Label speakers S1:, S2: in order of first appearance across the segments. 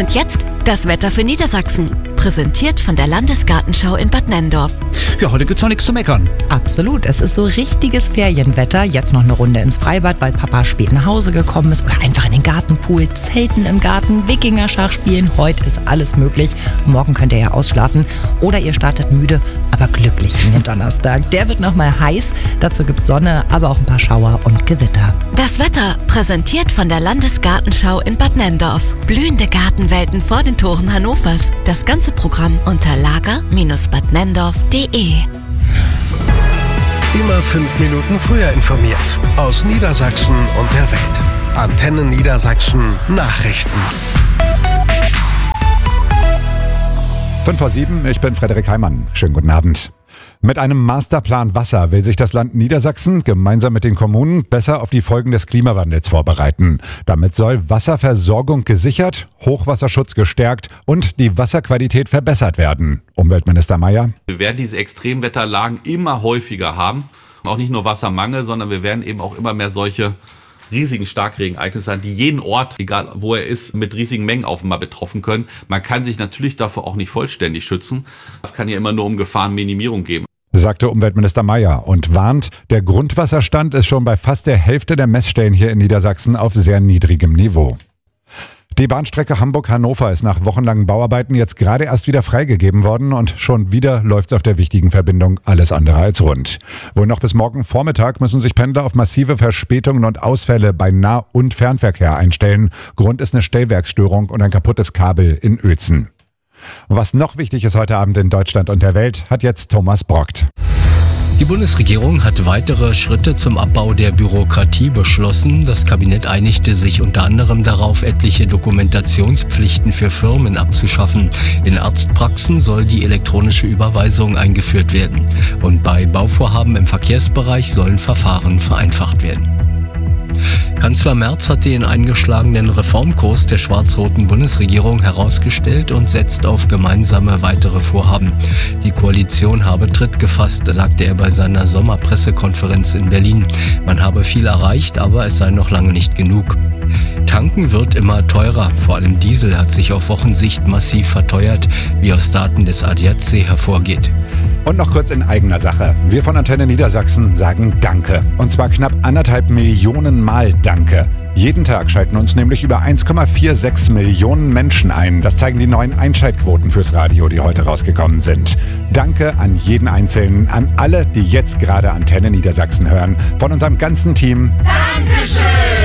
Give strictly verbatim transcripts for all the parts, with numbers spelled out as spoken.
S1: Und jetzt das Wetter für Niedersachsen. Präsentiert von der Landesgartenschau in Bad Nenndorf.
S2: Ja, heute gibt's noch nichts zu meckern.
S3: Absolut, es ist so richtiges Ferienwetter. Jetzt noch eine Runde ins Freibad, weil Papa spät nach Hause gekommen ist. Oder einfach in den Gartenpool, zelten im Garten, Wikinger-Schach spielen. Heute ist alles möglich. Morgen könnt ihr ja ausschlafen. Oder ihr startet müde, aber glücklich in den Donnerstag. Der wird nochmal heiß. Dazu gibt's Sonne, aber auch ein paar Schauer und Gewitter.
S1: Das Wetter präsentiert von der Landesgartenschau in Bad Nenndorf. Blühende Gartenwelten vor den Toren Hannovers. Das ganze Programm unter lager Bindestrich bad nenndorf punkt de.
S4: Immer fünf Minuten früher informiert. Aus Niedersachsen und der Welt. Antenne Niedersachsen Nachrichten.
S5: fünf vor sieben, ich bin Frederik Heimann. Schönen guten Abend. Mit einem Masterplan Wasser will sich das Land Niedersachsen gemeinsam mit den Kommunen besser auf die Folgen des Klimawandels vorbereiten. Damit soll Wasserversorgung gesichert, Hochwasserschutz gestärkt und die Wasserqualität verbessert werden. Umweltminister Mayer:
S6: Wir werden diese Extremwetterlagen immer häufiger haben. Auch nicht nur Wassermangel, sondern wir werden eben auch immer mehr solche riesigen Starkregenereignisse sein, die jeden Ort, egal wo er ist, mit riesigen Mengen auf einmal betroffen können. Man kann sich natürlich davor auch nicht vollständig schützen. Es kann ja immer nur um Gefahrenminimierung gehen,
S5: sagte Umweltminister Mayer und warnt, der Grundwasserstand ist schon bei fast der Hälfte der Messstellen hier in Niedersachsen auf sehr niedrigem Niveau. Die Bahnstrecke Hamburg-Hannover ist nach wochenlangen Bauarbeiten jetzt gerade erst wieder freigegeben worden und schon wieder läuft's auf der wichtigen Verbindung alles andere als rund. Wohl noch bis morgen Vormittag müssen sich Pendler auf massive Verspätungen und Ausfälle bei Nah- und Fernverkehr einstellen. Grund ist eine Stellwerksstörung und ein kaputtes Kabel in Uelzen. Und was noch wichtig ist heute Abend in Deutschland und der Welt, hat jetzt Thomas Brockt.
S7: Die Bundesregierung hat weitere Schritte zum Abbau der Bürokratie beschlossen. Das Kabinett einigte sich unter anderem darauf, etliche Dokumentationspflichten für Firmen abzuschaffen. In Arztpraxen soll die elektronische Überweisung eingeführt werden. Und bei Bauvorhaben im Verkehrsbereich sollen Verfahren vereinfacht werden. Kanzler Merz hat den eingeschlagenen Reformkurs der schwarz-roten Bundesregierung herausgestellt und setzt auf gemeinsame weitere Vorhaben. Die Koalition habe Tritt gefasst, sagte er bei seiner Sommerpressekonferenz in Berlin. Man habe viel erreicht, aber es sei noch lange nicht genug. Tanken wird immer teurer. Vor allem Diesel hat sich auf Wochensicht massiv verteuert, wie aus Daten des A D A C hervorgeht.
S5: Und noch kurz in eigener Sache. Wir von Antenne Niedersachsen sagen Danke. Und zwar knapp anderthalb Millionen Mal Danke. Jeden Tag schalten uns nämlich über eins Komma sechsundvierzig Millionen Menschen ein. Das zeigen die neuen Einschaltquoten fürs Radio, die heute rausgekommen sind. Danke an jeden Einzelnen, an alle, die jetzt gerade Antenne Niedersachsen hören. Von unserem ganzen Team.
S8: Dankeschön!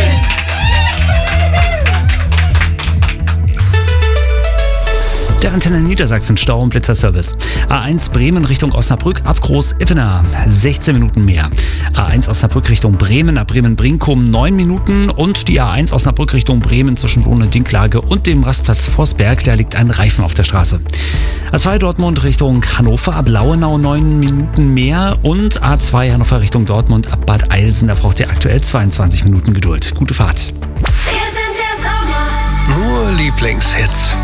S2: Der Antenne Niedersachsen Stau- und Blitzerservice. A eins Bremen Richtung Osnabrück ab Groß-Ippener, sechzehn Minuten mehr. A eins Osnabrück Richtung Bremen ab Bremen-Brinkum, neun Minuten. Und die A eins Osnabrück Richtung Bremen zwischen Lohne-Dinklage und dem Rastplatz Vorsberg, da liegt ein Reifen auf der Straße. A zwei Dortmund Richtung Hannover ab Lauenau, neun Minuten mehr. Und A zwei Hannover Richtung Dortmund ab Bad Eilsen, da braucht ihr aktuell zweiundzwanzig Minuten Geduld. Gute Fahrt.
S4: Nur Lieblingshits.